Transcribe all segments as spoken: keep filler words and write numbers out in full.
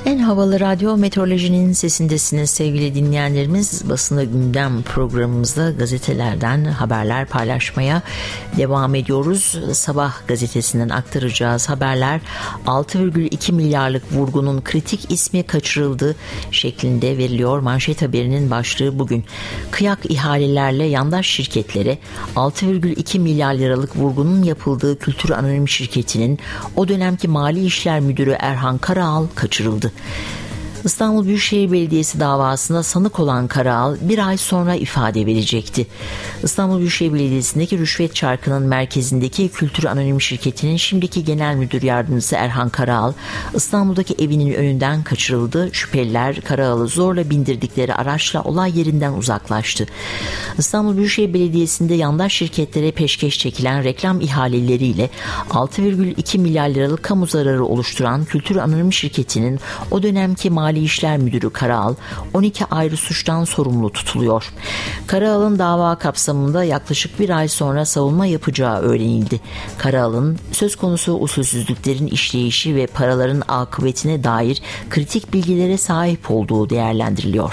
En havalı radyo meteorolojinin sesindesiniz sevgili dinleyenlerimiz. Basına gündem programımızda gazetelerden haberler paylaşmaya devam ediyoruz. Sabah gazetesinden aktaracağız haberler altı virgül iki milyarlık vurgunun kritik ismi kaçırıldı şeklinde veriliyor. Manşet haberinin başlığı bugün. Kıyak ihalelerle yandaş şirketlere altı virgül iki milyar liralık vurgunun yapıldığı Kültür Anonim Şirketi'nin o dönemki Mali İşler Müdürü Erhan Karaal kaçırıldı. İstanbul Büyükşehir Belediyesi davasında sanık olan Karaal bir ay sonra ifade verecekti. İstanbul Büyükşehir Belediyesi'ndeki rüşvet çarkının merkezindeki Kültür Anonim Şirketi'nin şimdiki Genel Müdür Yardımcısı Erhan Karaal, İstanbul'daki evinin önünden kaçırıldı. Şüpheliler Karaal'ı zorla bindirdikleri araçla olay yerinden uzaklaştı. İstanbul Büyükşehir Belediyesi'nde yandaş şirketlere peşkeş çekilen reklam ihaleleriyle altı virgül iki milyar liralık kamu zararı oluşturan Kültür Anonim Şirketi'nin o dönemki Mali İşler Müdürü Karaal on iki ayrı suçtan sorumlu tutuluyor. Karaal'ın dava kapsamında yaklaşık bir ay sonra savunma yapacağı öğrenildi. Karaal'ın söz konusu usulsüzlüklerin işleyişi ve paraların akıbetine dair kritik bilgilere sahip olduğu değerlendiriliyor.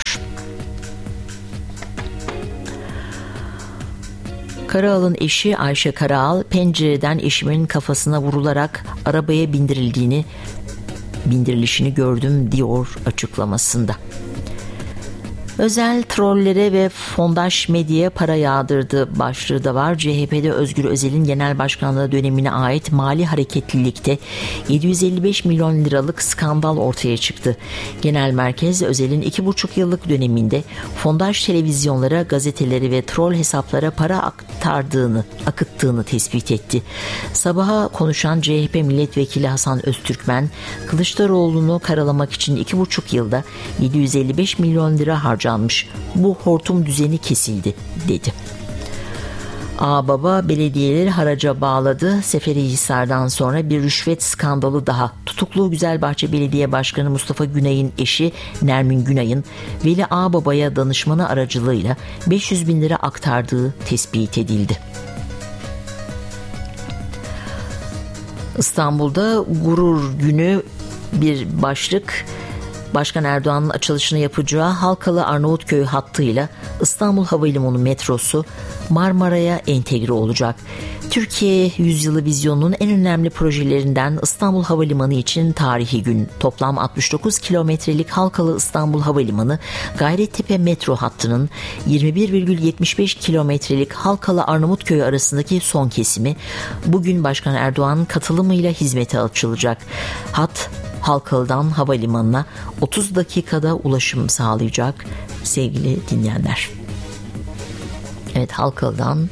Karaal'ın eşi Ayşe Karaal, pencereden eşimin kafasına vurularak arabaya bindirildiğini bindirilişini gördüm diyor açıklamasında. Özel trollere ve fondaş medyaya para yağdırdı başlığı da var. C H P'de Özgür Özel'in genel başkanlığı dönemine ait mali hareketlilikte yedi yüz elli beş milyon liralık skandal ortaya çıktı. Genel merkez Özel'in iki buçuk yıllık döneminde fondaş televizyonlara, gazeteleri ve troll hesaplara para aktardığını, akıttığını tespit etti. Sabaha konuşan C H P milletvekili Hasan Öztürkmen, Kılıçdaroğlu'nu karalamak için iki buçuk yılda yedi yüz elli beş milyon lira harcadı. Bu hortum düzeni kesildi dedi. Ağbaba belediyeleri haraca bağladı. Seferihisar'dan sonra bir rüşvet skandalı daha. Tutuklu Güzelbahçe Belediye Başkanı Mustafa Günay'ın eşi Nermin Günay'ın Veli Ağbaba'ya danışmanı aracılığıyla beş yüz bin lira aktardığı tespit edildi. İstanbul'da gurur günü bir başlık. Başkan Erdoğan'ın açılışını yapacağı Halkalı Arnavutköy hattıyla İstanbul Havalimanı metrosu Marmara'ya entegre olacak. Türkiye Yüzyılı Vizyonu'nun en önemli projelerinden İstanbul Havalimanı için tarihi gün. Toplam altmış dokuz kilometrelik Halkalı İstanbul Havalimanı, Gayrettepe metro hattının yirmi bir virgül yetmiş beş kilometrelik Halkalı Arnavutköy arasındaki son kesimi bugün Başkan Erdoğan'ın katılımıyla hizmete açılacak. Hat Halkalı'dan havalimanına otuz dakikada ulaşım sağlayacak sevgili dinleyenler. Evet, Halkalı'dan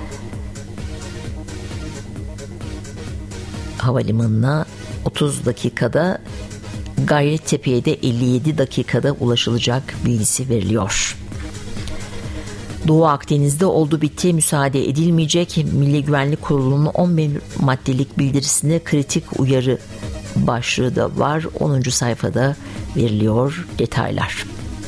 havalimanına otuz dakikada, Gayrettepe'ye de elli yedi dakikada ulaşılacak bilgisi veriliyor. Doğu Akdeniz'de oldu bitti müsaade edilmeyecek. Milli Güvenlik Kurulu'nun on bir maddelik bildirisinde kritik uyarı başlığı da var. onuncu sayfada veriliyor detaylar.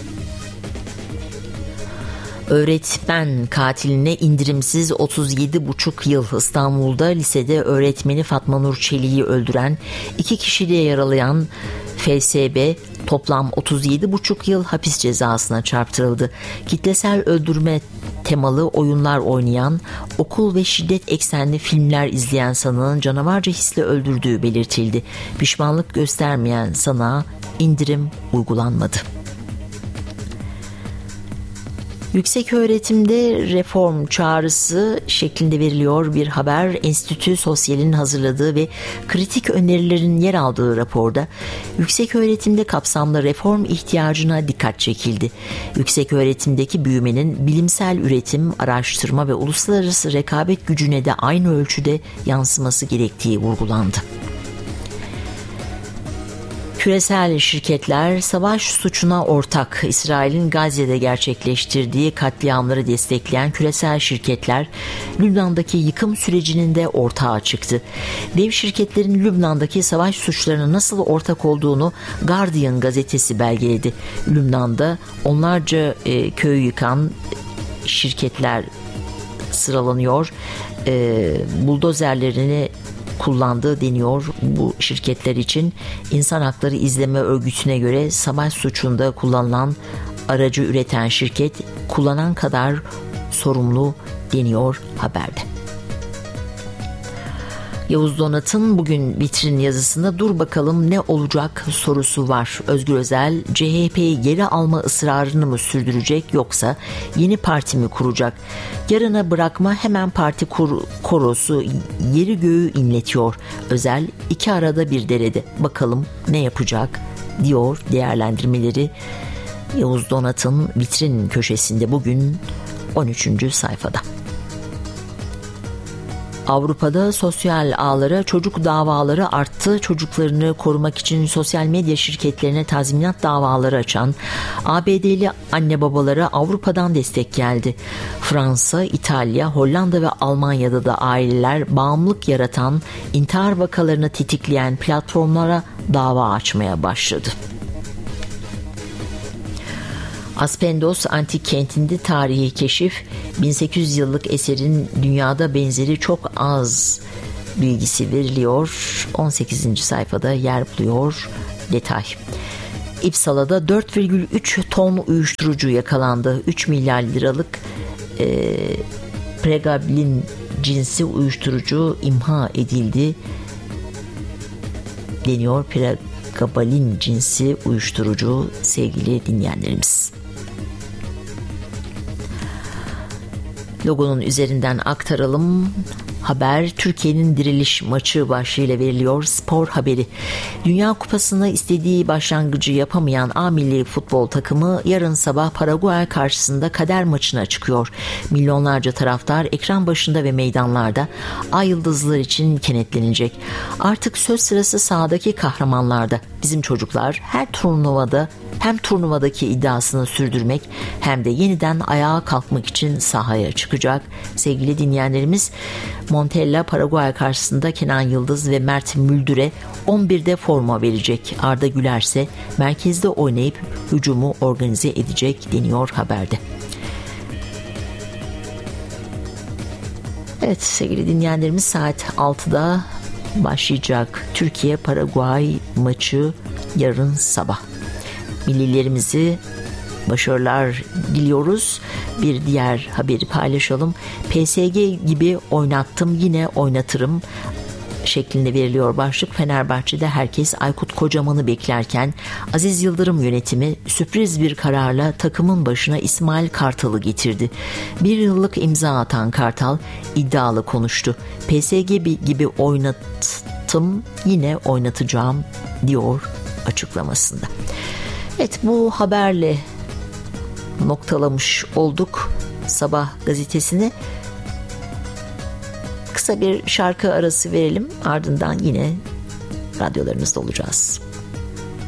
Öğretmen katiline indirimsiz otuz yedi buçuk yıl. İstanbul'da lisede öğretmeni Fatma Nur Çelik'i öldüren, iki kişi de yaralayan F S B toplam otuz yedi buçuk yıl hapis cezasına çarptırıldı. Kitlesel öldürme temalı oyunlar oynayan, okul ve şiddet eksenli filmler izleyen sanığın canavarca hisle öldürdüğü belirtildi. Pişmanlık göstermeyen sanığa indirim uygulanmadı. Yükseköğretimde reform çağrısı şeklinde veriliyor bir haber. Enstitü Sosyal'in hazırladığı ve kritik önerilerin yer aldığı raporda yükseköğretimde kapsamlı reform ihtiyacına dikkat çekildi. Yükseköğretimdeki büyümenin bilimsel üretim, araştırma ve uluslararası rekabet gücüne de aynı ölçüde yansıması gerektiği vurgulandı. Küresel şirketler savaş suçuna ortak. İsrail'in Gazze'de gerçekleştirdiği katliamları destekleyen küresel şirketler Lübnan'daki yıkım sürecinin de ortağı çıktı. Dev şirketlerin Lübnan'daki savaş suçlarına nasıl ortak olduğunu Guardian gazetesi belgeledi. Lübnan'da onlarca e, köy yıkan şirketler sıralanıyor. E, buldozerlerini kullandı deniyor bu şirketler için. İnsan Hakları İzleme Örgütü'ne göre savaş suçunda kullanılan aracı üreten şirket kullanan kadar sorumlu deniyor haberde. Yavuz Donat'ın bugün vitrin yazısında dur bakalım ne olacak sorusu var. Özgür Özel C H P'yi geri alma ısrarını mı sürdürecek yoksa yeni parti mi kuracak? Yarına bırakma hemen parti kur, korosu yeri göğü inletiyor. Özel iki arada bir derede, bakalım ne yapacak diyor değerlendirmeleri. Yavuz Donat'ın vitrin köşesinde bugün on üçüncü sayfada. Avrupa'da sosyal ağlara çocuk davaları arttı. Çocuklarını korumak için sosyal medya şirketlerine tazminat davaları açan A B D'li anne babalara Avrupa'dan destek geldi. Fransa, İtalya, Hollanda ve Almanya'da da aileler bağımlılık yaratan, intihar vakalarını tetikleyen platformlara dava açmaya başladı. Aspendos antik kentinde tarihi keşif, bin sekiz yüz yıllık eserin dünyada benzeri çok az bilgisi veriliyor. on sekizinci sayfada yer buluyor detay. İpsala'da dört virgül üç ton uyuşturucu yakalandı. üç milyar liralık e, pregabalin cinsi uyuşturucu imha edildi deniyor. Pregabalin cinsi uyuşturucu sevgili dinleyenlerimiz. Logonun üzerinden aktaralım. Haber Türkiye'nin diriliş maçı başlığıyla veriliyor. Spor haberi. Dünya Kupası'na istediği başlangıcı yapamayan A milli futbol takımı yarın sabah Paraguay karşısında kader maçına çıkıyor. Milyonlarca taraftar ekran başında ve meydanlarda Ay Yıldızlar için kenetlenecek. Artık söz sırası sahadaki kahramanlarda. Bizim çocuklar her turnuvada hem turnuvadaki iddiasını sürdürmek hem de yeniden ayağa kalkmak için sahaya çıkacak. Sevgili dinleyenlerimiz, Montella Paraguay karşısında Kenan Yıldız ve Mert Müldür'e on birde forma verecek. Arda Güler ise merkezde oynayıp hücumu organize edecek deniyor haberde. Evet sevgili dinleyenlerimiz, saat altıda başlayacak Türkiye Paraguay maçı yarın sabah. Millilerimizi başarılar diliyoruz. Bir diğer haberi paylaşalım. P S G gibi oynattım yine oynatırım şeklinde veriliyor başlık. Fenerbahçe'de herkes Aykut Kocaman'ı beklerken Aziz Yıldırım yönetimi sürpriz bir kararla takımın başına İsmail Kartal'ı getirdi. Bir yıllık imza atan Kartal iddialı konuştu. P S G gibi oynattım yine oynatacağım diyor açıklamasında. Evet, bu haberle noktalamış olduk Sabah gazetesini. Kısa bir şarkı arası verelim, ardından yine radyolarınızda olacağız.